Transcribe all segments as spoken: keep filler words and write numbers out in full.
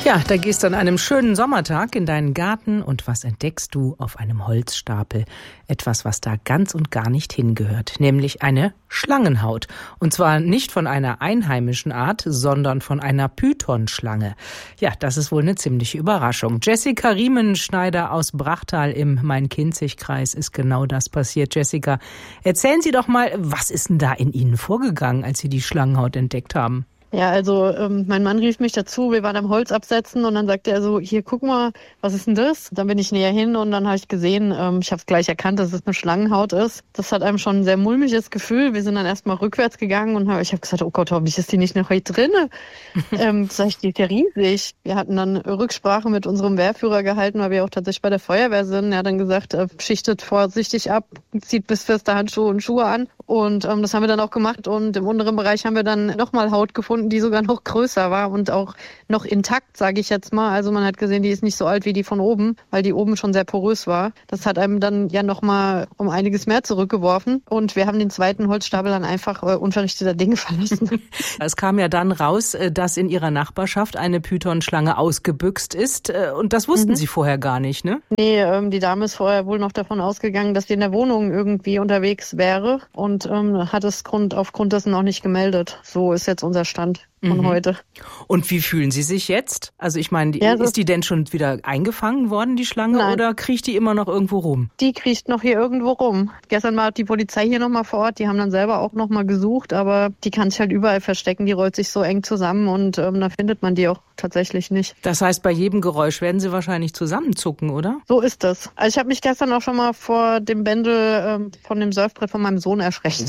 Ja, da gehst du an einem schönen Sommertag in deinen Garten und was entdeckst du auf einem Holzstapel? Etwas, was da ganz und gar nicht hingehört, nämlich eine Schlangenhaut. Und zwar nicht von einer einheimischen Art, sondern von einer Pythonschlange. Ja, das ist wohl eine ziemliche Überraschung. Jessica Riemenschneider aus Brachtal im Main-Kinzig-Kreis ist genau das passiert. Jessica, erzählen Sie doch mal, was ist denn da in Ihnen vorgegangen, als Sie die Schlangenhaut entdeckt haben? Ja, also ähm, mein Mann rief mich dazu, wir waren am Holz absetzen und dann sagte er so, hier, guck mal, was ist denn das? Dann bin ich näher hin und dann habe ich gesehen, ähm, ich habe es gleich erkannt, dass es eine Schlangenhaut ist. Das hat einem schon ein sehr mulmiges Gefühl. Wir sind dann erstmal rückwärts gegangen und hab, ich habe gesagt, oh Gott, hoffentlich ist die nicht noch hier drin. ähm, sag ich, die ist ja riesig. Wir hatten dann Rücksprache mit unserem Wehrführer gehalten, weil wir auch tatsächlich bei der Feuerwehr sind. Er hat dann gesagt, äh, schichtet vorsichtig ab, zieht bis feste Handschuhe und Schuhe an. Und ähm, das haben wir dann auch gemacht und im unteren Bereich haben wir dann nochmal Haut gefunden, die sogar noch größer war und auch noch intakt, sage ich jetzt mal. Also man hat gesehen, die ist nicht so alt wie die von oben, weil die oben schon sehr porös war. Das hat einem dann ja nochmal um einiges mehr zurückgeworfen und wir haben den zweiten Holzstapel dann einfach äh, unverrichteter Dinge verlassen. Es kam ja dann raus, dass in ihrer Nachbarschaft eine Pythonschlange ausgebüxt ist und das wussten mhm. Sie vorher gar nicht, ne? Nee, ähm, die Dame ist vorher wohl noch davon ausgegangen, dass sie in der Wohnung irgendwie unterwegs wäre und ähm, hat es Grund, aufgrund dessen auch nicht gemeldet. So ist jetzt unser Stand von mhm. heute. Und wie fühlen Sie sich jetzt? Also ich meine, ja, ist die denn schon wieder eingefangen worden, die Schlange, Nein. oder kriecht die immer noch irgendwo rum? Die kriecht noch hier irgendwo rum. Gestern war die Polizei hier nochmal vor Ort, die haben dann selber auch nochmal gesucht, aber die kann sich halt überall verstecken, die rollt sich so eng zusammen und ähm, da findet man die auch tatsächlich nicht. Das heißt, bei jedem Geräusch werden Sie wahrscheinlich zusammenzucken, oder? So ist das. Also ich habe mich gestern auch schon mal vor dem Bändel ähm, von dem Surfbrett von meinem Sohn erschreckt.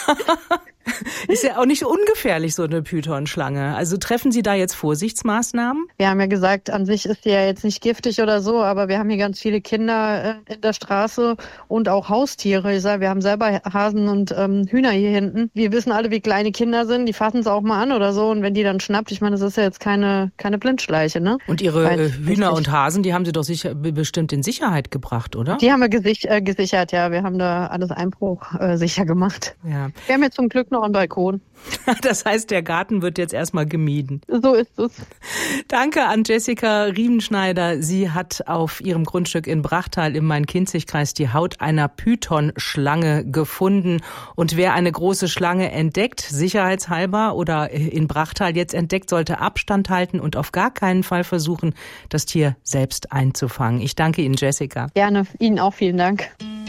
Ist ja auch nicht ungefährlich, so eine Pythonschlange. Also treffen Sie da jetzt Vorsichtsmaßnahmen? Wir haben ja gesagt, an sich ist die ja jetzt nicht giftig oder so, aber wir haben hier ganz viele Kinder in der Straße und auch Haustiere. Ich sage, wir haben selber Hasen und ähm, Hühner hier hinten. Wir wissen alle, wie kleine Kinder sind. Die fassen es auch mal an oder so. Und wenn die dann schnappt, ich meine, das ist ja jetzt keine, keine Blindschleiche, ne? Und Ihre Weil, Hühner und Hasen, die haben Sie doch sicher, bestimmt in Sicherheit gebracht, oder? Die haben wir gesich- äh, gesichert, ja. Wir haben da alles Einbruch äh, sicher gemacht. Ja. Wir haben jetzt zum Glück noch einen Balkon. Das heißt, der Garten wird jetzt erstmal gemieden. So ist es. Danke an Jessica Riemenschneider. Sie hat auf ihrem Grundstück in Brachtal im Main-Kinzig-Kreis die Haut einer Pythonschlange gefunden. Und wer eine große Schlange entdeckt, sicherheitshalber oder in Brachtal jetzt entdeckt, sollte Abstand halten und auf gar keinen Fall versuchen, das Tier selbst einzufangen. Ich danke Ihnen, Jessica. Gerne. Ihnen auch vielen Dank.